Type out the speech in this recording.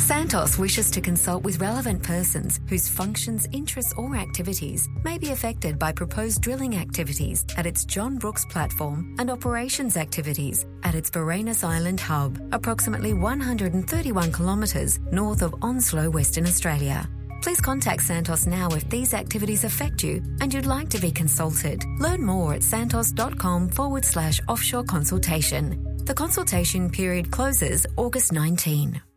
Santos wishes to consult with relevant persons whose functions, interests or activities may be affected by proposed drilling activities at its John Brooks platform and operations activities at its Varanus Island hub, approximately 131 kilometres north of Onslow, Western Australia. Please contact Santos now if these activities affect you and you'd like to be consulted. Learn more at santos.com/offshore consultation. The consultation period closes August 19.